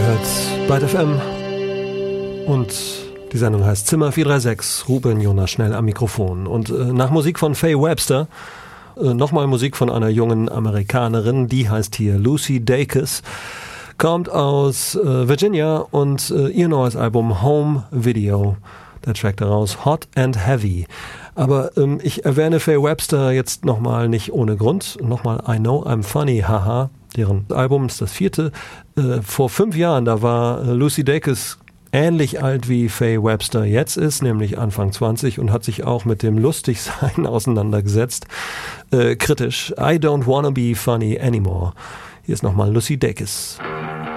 hört Byte FM und die Sendung heißt Zimmer 436, Ruben Jonas schnell am Mikrofon. Und nach Musik von Faye Webster, nochmal Musik von einer jungen Amerikanerin, die heißt hier Lucy Dacus, kommt aus Virginia und ihr neues Album Home Video. Der Track daraus Hot and Heavy. Aber ich erwähne Faye Webster jetzt nochmal nicht ohne Grund. Nochmal I Know I'm Funny, haha. Deren Album ist das 4. Vor 5 Jahren, da war Lucy Dacus ähnlich alt wie Faye Webster jetzt ist, nämlich Anfang 20 und hat sich auch mit dem Lustigsein auseinandergesetzt. Kritisch. I don't wanna be funny anymore. Hier ist nochmal Lucy Dacus.